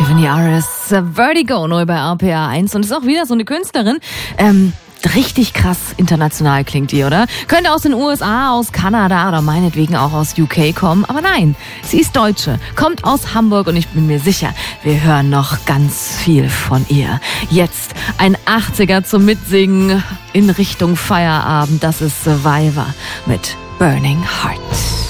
Tiffany Aris, Vertigo, neu bei RPA 1 und ist auch wieder so eine Künstlerin. Richtig krass international klingt die, oder? Könnte aus den USA, aus Kanada oder meinetwegen auch aus UK kommen, aber nein, sie ist Deutsche, kommt aus Hamburg und ich bin mir sicher, wir hören noch ganz viel von ihr. Jetzt ein 80er zum Mitsingen in Richtung Feierabend, das ist Survivor mit Burning Heart.